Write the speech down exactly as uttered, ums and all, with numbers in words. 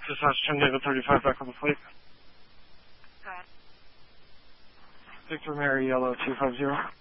Dispatch Trinidad thirty-five, back on the flight. Go ahead. Victor Mary, Yellow two five zero.